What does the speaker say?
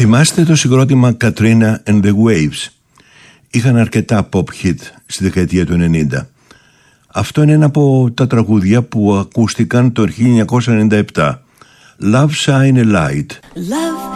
Θυμάστε το συγκρότημα Katrina and the Waves? Είχαν αρκετά pop hit στη δεκαετία του 90. Αυτό είναι ένα από τα τραγούδια που ακούστηκαν το 1997. Love Shine a Light.